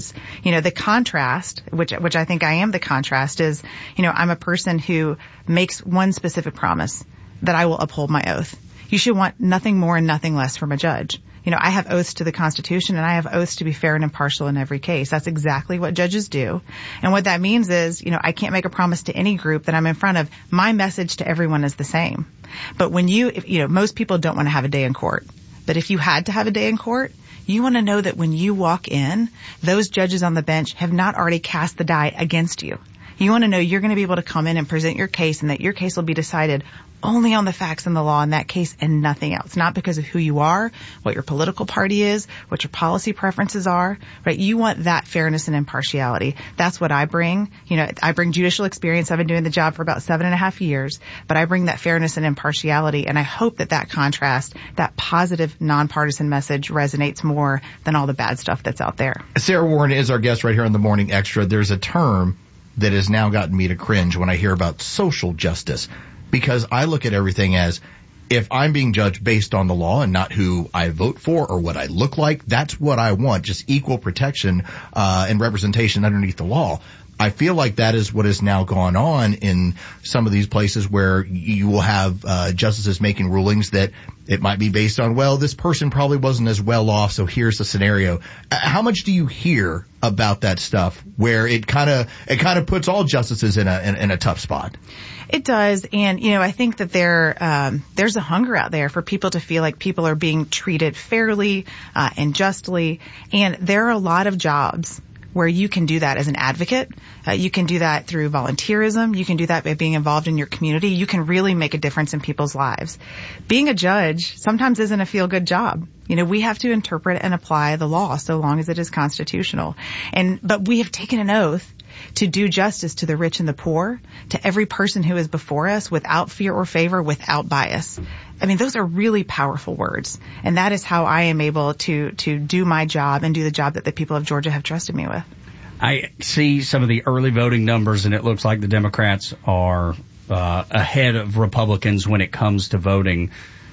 The contrast, which I think I am the contrast, is, I'm a person who makes one specific promise, that I will uphold my oath. You should want nothing more and nothing less from a judge. I have oaths to the Constitution, and I have oaths to be fair and impartial in every case. That's exactly what judges do. And what that means is, I can't make a promise to any group that I'm in front of. My message to everyone is the same. But when most people don't want to have a day in court. But if you had to have a day in court, you want to know that when you walk in, those judges on the bench have not already cast the die against you. You want to know you're going to be able to come in and present your case, and that your case will be decided only on the facts and the law in that case and nothing else. Not because of who you are, what your political party is, what your policy preferences are, right? You want that fairness and impartiality. That's what I bring. I bring judicial experience. I've been doing the job for about 7.5 years, but I bring that fairness and impartiality, and I hope that contrast, that positive, nonpartisan message resonates more than all the bad stuff that's out there. Sarah Warren is our guest right here on the Morning Extra. There's a term that has now gotten me to cringe when I hear about social justice, because I look at everything as, if I'm being judged based on the law and not who I vote for or what I look like, that's what I want, just equal protection and representation underneath the law. I feel like that is what has now gone on in some of these places where you will have justices making rulings that it might be based on, well, this person probably wasn't as well off, so here's the scenario. How much do you hear about that stuff where it kind of puts all justices in a tough spot? It does, and I think that there's a hunger out there for people to feel like people are being treated fairly and justly, and there are a lot of jobs where you can do that as an advocate. You can do that through volunteerism. You can do that by being involved in your community. You can really make a difference in people's lives. Being a judge sometimes isn't a feel-good job. We have to interpret and apply the law so long as it is constitutional. But we have taken an oath to do justice to the rich and the poor, to every person who is before us, without fear or favor, without bias. Those are really powerful words. And that is how I am able to do my job and do the job that the people of Georgia have trusted me with. I see some of the early voting numbers, and it looks like the Democrats are ahead of Republicans when it comes to voting.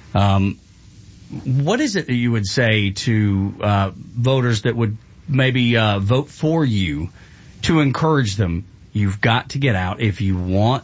What is it that you would say to voters that would maybe vote for you to encourage them? You've got to get out if you want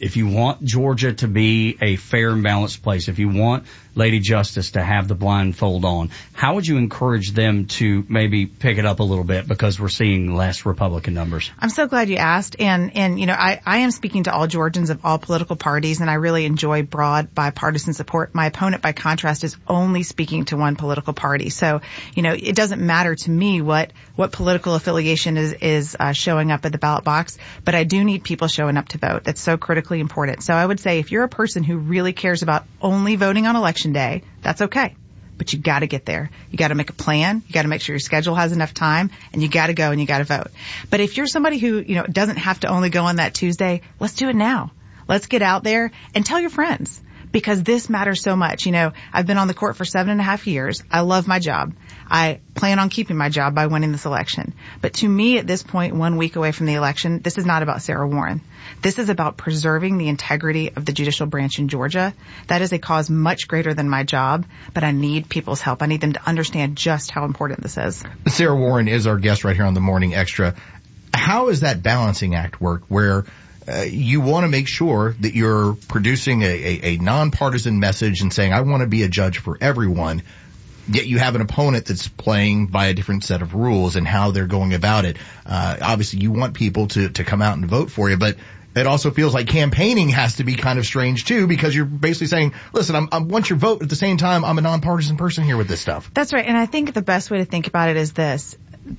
Georgia to be a fair and balanced place, if you want Lady Justice to have the blindfold on. How would you encourage them to maybe pick it up a little bit, because we're seeing less Republican numbers? I'm so glad you asked. And I am speaking to all Georgians of all political parties, and I really enjoy broad bipartisan support. My opponent, by contrast, is only speaking to one political party. So, it doesn't matter to me what political affiliation is showing up at the ballot box, but I do need people showing up to vote. That's so critically important. So I would say, if you're a person who really cares about only voting on election day, that's okay. But you got to get there. You got to make a plan. You got to make sure your schedule has enough time, and you got to go and you got to vote. But if you're somebody who, doesn't have to only go on that Tuesday, let's do it now. Let's get out there and tell your friends, because this matters so much. I've been on the court for 7.5 years. I love my job. I plan on keeping my job by winning this election. But to me, at this point, 1 week away from the election, this is not about Sarah Warren. This is about preserving the integrity of the judicial branch in Georgia. That is a cause much greater than my job, but I need people's help. I need them to understand just how important this is. Sarah Warren is our guest right here on the Morning Extra. How does that balancing act work, where you want to make sure that you're producing a nonpartisan message and saying, I want to be a judge for everyone, yet you have an opponent that's playing by a different set of rules and how they're going about it? Obviously, you want people to come out and vote for you, but it also feels like campaigning has to be kind of strange, too, because you're basically saying, listen, I want your vote. At the same time, I'm a nonpartisan person here with this stuff. That's right. And I think the best way to think about it is this.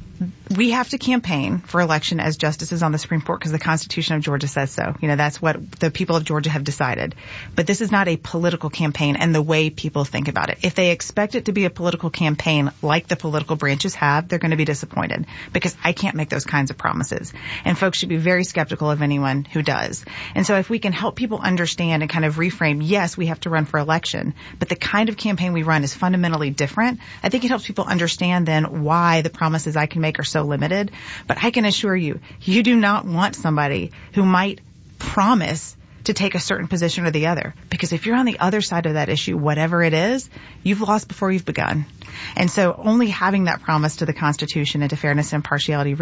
We have to campaign for election as justices on the Supreme Court because the Constitution of Georgia says so. That's what the people of Georgia have decided. But this is not a political campaign and the way people think about it. If they expect it to be a political campaign like the political branches have, they're going to be disappointed, because I can't make those kinds of promises. And folks should be very skeptical of anyone who does. And so if we can help people understand and kind of reframe, yes, we have to run for election, but the kind of campaign we run is fundamentally different, I think it helps people understand then why the promises I can make are so limited. But I can assure you, you do not want somebody who might promise to take a certain position or the other. Because if you're on the other side of that issue, whatever it is, you've lost before you've begun. And so only having that promise to the Constitution and to fairness and impartiality